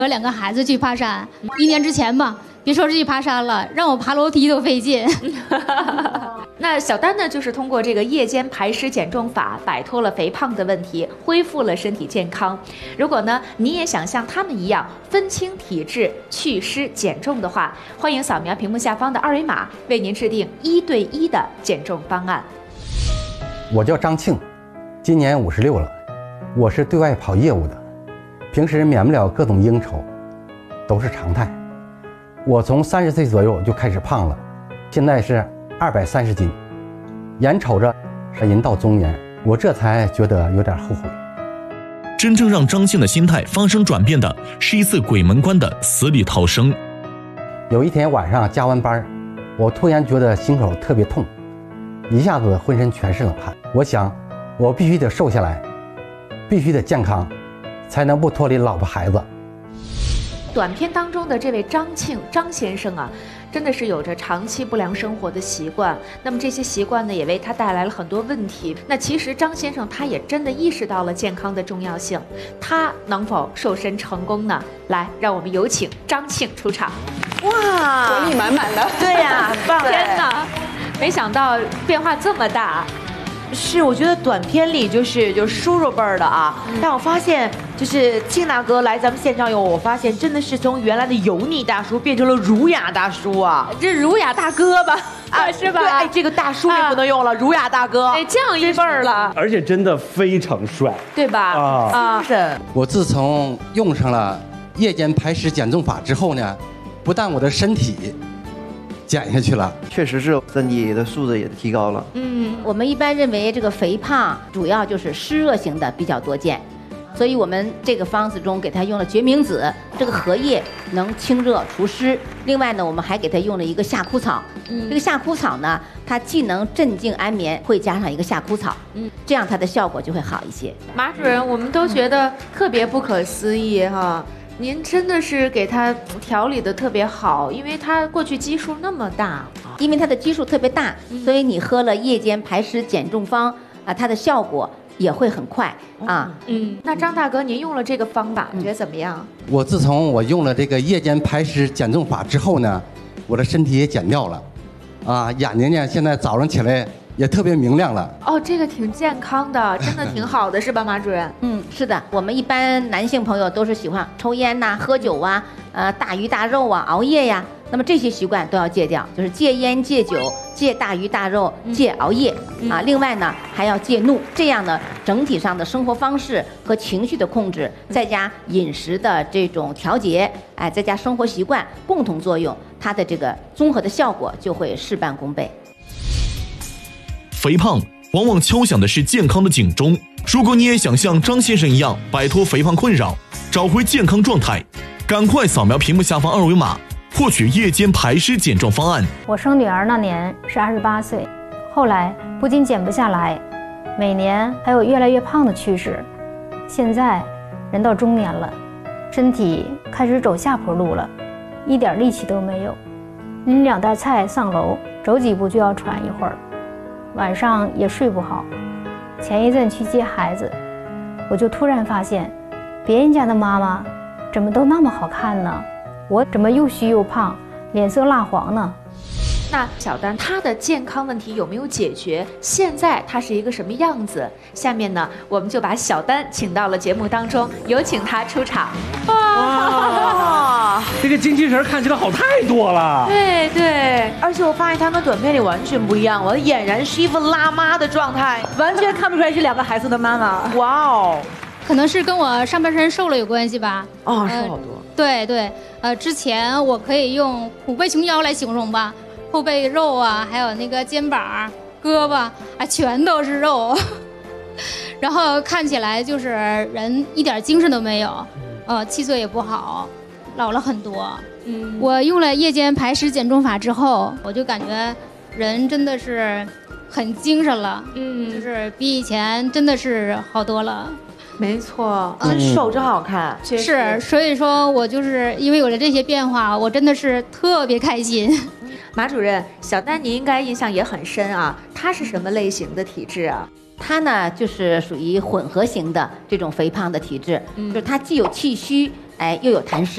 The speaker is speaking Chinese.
我2个孩子去爬山，1年之前吧，别说是去爬山了，让我爬楼梯都费劲。 那小丹呢，就是通过这个夜间排湿减重法，摆脱了肥胖的问题，恢复了身体健康。如果呢，你也想像他们一样分清体质、祛湿减重的话，欢迎扫描屏幕下方的2维码，为您制定1对1的减重方案。 我叫张庆，今年56了，我是对外跑业务的，平时免不了各种应酬，都是常态。我从30岁左右就开始胖了，现在是230斤，眼瞅着是人到中年，我这才觉得有点后悔。 真正让张庆的心态发生转变的是一次鬼门关的死里逃生。 有一天晚上加完班，我突然觉得心口特别痛，一下子浑身全是冷汗。我想我必须得瘦下来，必须得健康，才能不脱离老婆孩子。 短片当中的这位张庆张先生啊，真的是有着长期不良生活的习惯，那么这些习惯呢，也为他带来了很多问题。那其实张先生他也真的意识到了健康的重要性，他能否瘦身成功呢？来，让我们有请张庆出场。 哇， 活力满满的。 对呀，很棒！ 天哪，没想到变化这么大。 是，我觉得短片里就是叔叔辈儿的啊，但我发现就是庆大哥来咱们现场以后，我发现真的是从原来的油腻大叔变成了儒雅大叔啊， 这儒雅大哥吧，是吧？ 对，哎，这个大叔也不能用了，儒雅大哥， 哎，降一辈儿了， 而且真的非常帅， 对吧？ 是。 我自从用上了夜间排湿减重法之后呢，不但我的身体减下去了， 确实是身体的素质也提高了。 我们一般认为这个肥胖主要就是湿热型的比较多见，所以我们这个方子中给它用了决明子，这个荷叶能清热除湿。另外呢，我们还给它用了一个夏枯草，这个夏枯草呢，它既能镇静安眠，会加上一个夏枯草，这样它的效果就会好一些。 马主任，我们都觉得特别不可思议哈。您真的是给他调理的特别好，因为他过去基数那么大， 因为它的基数特别大，所以你喝了夜间排湿减重方啊，它的效果也会很快啊。 那张大哥，您用了这个方法，觉得怎么样？ 我自从我用了这个夜间排湿减重法之后呢，我的身体也减掉了，啊，眼睛呢现在早上起来也特别明亮了。 哦，这个挺健康的，真的挺好的，是吧，马主任？ 是的，我们一般男性朋友都是喜欢抽烟呐、喝酒啊、大鱼大肉啊、熬夜呀，那么这些习惯都要戒掉，就是戒烟、戒酒、戒大鱼大肉、戒熬夜啊。另外呢，还要戒怒，这样呢，整体上的生活方式和情绪的控制，再加饮食的这种调节，哎，再加生活习惯共同作用，它的这个综合的效果就会事半功倍。 肥胖往往敲响的是健康的警钟。如果你也想像张先生一样摆脱肥胖困扰，找回健康状态，赶快扫描屏幕下方2维码，获取夜间排湿减重方案。 我生女儿那年是28岁，后来不仅减不下来，每年还有越来越胖的趋势。现在人到中年了，身体开始走下坡路了，一点力气都没有。拎2袋菜上楼，走几步就要喘一会儿，晚上也睡不好。前一阵去接孩子，我就突然发现，别人家的妈妈怎么都那么好看呢？我怎么又虚又胖，脸色蜡黄呢？ 那小丹她的健康问题有没有解决？现在她是一个什么样子？下面呢，我们就把小丹请到了节目当中，有请她出场。 哇，这个精气神看起来好太多了。 对对， 而且我发现他跟短片里完全不一样，我俨然是一副辣妈的状态，完全看不出来是2个孩子的妈妈。哇哦， 可能是跟我上半身瘦了有关系吧。 瘦好多。 对对，之前我可以用虎背熊腰来形容吧，后背肉啊，还有那个肩膀、胳膊啊，全都是肉，然后看起来就是人一点精神都没有，气色也不好，老了很多。我用了夜间排湿减重法之后，我就感觉人真的是很精神了，就是比以前真的是好多了。 没错， 真瘦真好看， 是，所以说我就是因为有了这些变化，我真的是特别开心。 马主任，小丹您应该印象也很深啊，她是什么类型的体质啊？ 它呢就是属于混合型的这种肥胖的体质，就是它既有气虚，哎，又有痰湿。